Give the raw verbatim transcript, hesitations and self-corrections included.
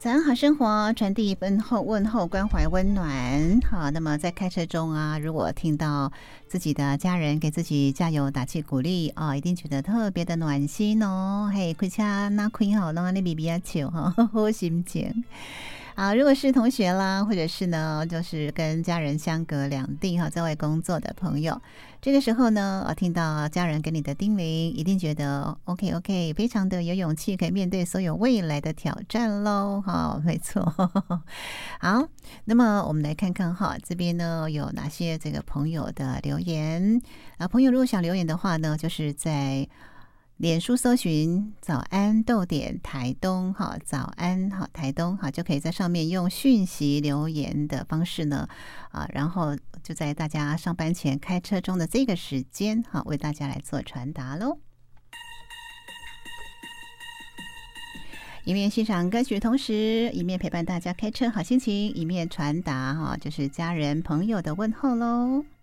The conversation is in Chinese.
早安好生活，传递问候问候关怀温暖。好，那么在开车中啊，如果听到自己的家人给自己加油打气鼓励啊、哦，一定觉得特别的暖心哦。嘿，开车那开好，让你比比较笑哈，好心情。啊，如果是同学啦，或者是呢，就是跟家人相隔两地哈，在外工作的朋友，这个时候呢，我听到家人给你的叮咛，一定觉得 OK OK， 非常的有勇气，可以面对所有未来的挑战喽。好，没错。好，那么我们来看看哈，这边呢有哪些这个朋友的留言啊？朋友如果想留言的话呢，就是在脸书搜寻早安逗点台东，好，早安好台东好，就可以在上面用讯息留言的方式呢，啊，然后就在大家上班前开车中的这个时间，好，为大家来做传达喽。一面欣赏歌曲，同时一面陪伴大家开车好心情，一面传达哈，就是家人朋友的问候喽。